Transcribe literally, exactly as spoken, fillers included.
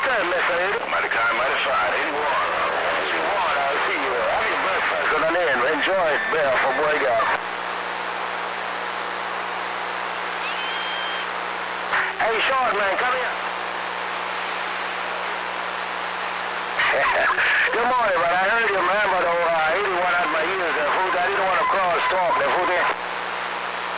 that, Mister eighty? Mighty kind, mighty fine. eighty-one. eighty-one, I see you. I need breakfast. Good on in. Enjoy it, Bill, for boy, girl. Hey, short man, come here. Good morning, but I heard